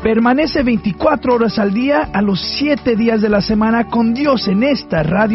Permanece 24 horas al día, a los 7 días de la semana con Dios en esta radio